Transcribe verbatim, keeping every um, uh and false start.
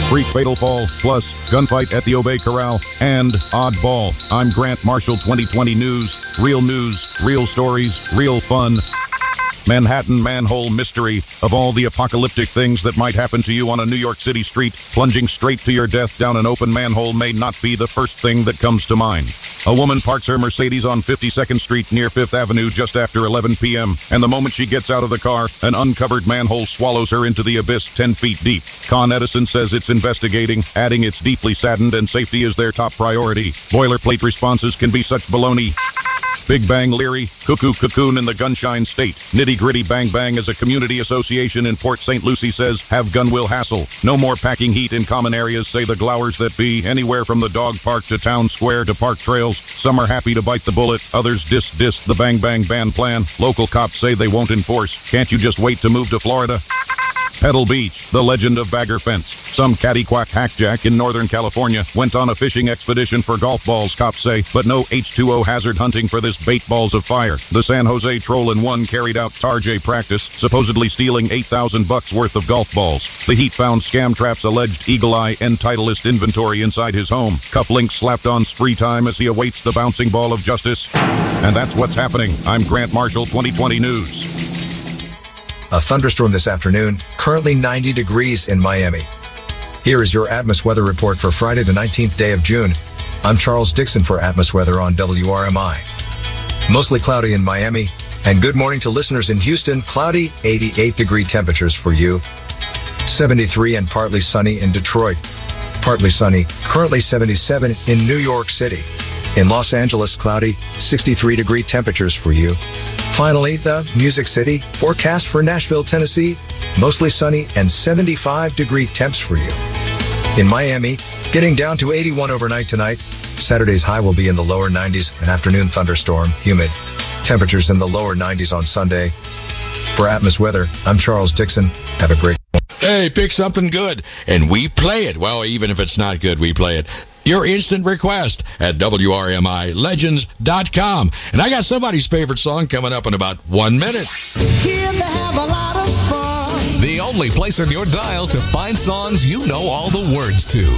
Freak fatal fall, plus gunfight at the Obey Corral, and Oddball. I'm Grant Marshall, twenty twenty News. Real news, real stories, real fun. Manhattan manhole mystery. Of all the apocalyptic things that might happen to you on a New York City street, plunging straight to your death down an open manhole may not be the first thing that comes to mind. A woman parks her Mercedes on fifty-second Street near Fifth Avenue just after eleven p.m., and the moment she gets out of the car, an uncovered manhole swallows her into the abyss ten feet deep. Con Edison says it's investigating, adding it's deeply saddened and safety is their top priority. Boilerplate responses can be such baloney. Big Bang Leary, Cuckoo Cocoon in the Gunshine State. Nitty Gritty Bang Bang as a community association in Port Saint Lucie says, have gun will hassle. No more packing heat in common areas, say the glowers that be, anywhere from the dog park to town square to park trails. Some are happy to bite the bullet, others diss diss the Bang Bang ban plan. Local cops say they won't enforce. Can't you just wait to move to Florida? Pebble Beach, the legend of Bagger Fence. Some catty-quack hackjack in Northern California went on a fishing expedition for golf balls, cops say, but no H two O hazard hunting for this bait balls of fire. The San Jose Troll in One carried out Tarjay practice, supposedly stealing eight thousand bucks worth of golf balls. The Heat found Scam Trap's alleged Eagle Eye and Titleist inventory inside his home. Cufflinks slapped on spree time as he awaits the bouncing ball of justice. And that's what's happening. I'm Grant Marshall, twenty twenty News. A thunderstorm this afternoon, currently ninety degrees in Miami. Here is your Atmos weather report for Friday the nineteenth day of June. I'm Charles Dixon for Atmos Weather on W R M I. Mostly cloudy in Miami, and good morning to listeners in Houston. Cloudy, eighty-eight degree temperatures for you. seventy-three and partly sunny in Detroit. Partly sunny, currently seventy-seven in New York City. In Los Angeles, cloudy, sixty-three degree temperatures for you. Finally, the Music City, forecast for Nashville, Tennessee, mostly sunny and seventy-five degree temps for you. In Miami, getting down to eighty-one overnight tonight. Saturday's high will be in the lower nineties, an afternoon thunderstorm, humid. Temperatures in the lower nineties on Sunday. For Atmos Weather, I'm Charles Dixon. Have a great morning. Hey, pick something good, and we play it. Well, even if it's not good, we play it. Your instant request at W R M I legends dot com. And I got somebody's favorite song coming up in about one minute. Here they have a lot of fun. The only place on your dial to find songs you know all the words to.